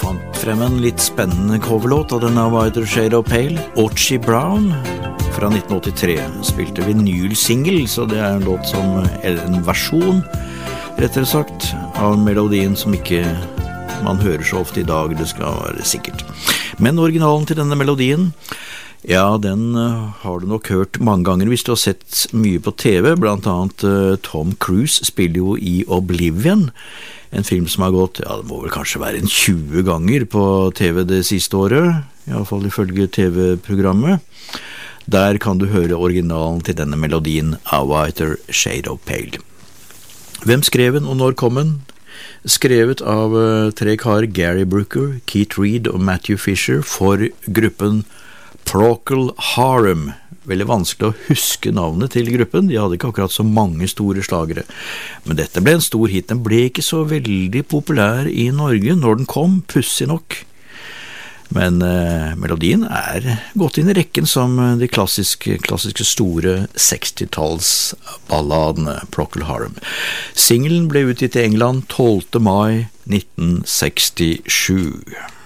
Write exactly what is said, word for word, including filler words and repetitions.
fant frem en litt spennende coverlåt av den av Whiter Shade of Pale, Archie Brown, fra nitten åttitre. Spilte vinyl-single, så det er en låt som er en versjon, rettere sagt, av melodien som ikke man hører så ofte i dag, det skal være sikkert. Men originalen til denne melodien, ja, den har du nok hørt mange ganger hvis du har sett mye på T V, blant annet uh, Tom Cruise spiller jo i Oblivion, en film som har gått, ja, det må vel kanskje være en tjue ganger på T V det siste året, i alle fall ifølge T V-programmet. Der kan du høre originalen til denne melodien av Whiter Shade of Pale. Hvem skrev den, og når kom den? Skrevet av uh, tre karer, Gary Brooker, Keith Reed og Matthew Fisher, for gruppen Procol Harum. Veldig vanskelig å huske navnet til gruppen, de hadde ikke akkurat så mange store slagere. Men dette ble en stor hit, den ble ikke så veldig populær i Norge når den kom, pussig nok. Men eh, melodien er gått inn i rekken som de klassiske, klassiske store sekstitalls-balladene, Procol Harum. Singlen ble utgitt i England tolvte mai nitten sekstisju.